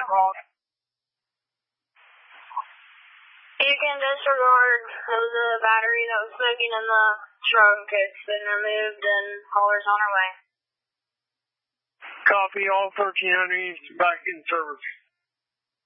wrong. You can disregard the battery that was smoking in the trunk. It's been removed and hauler's on our way. Copy, all 1300 units back in service.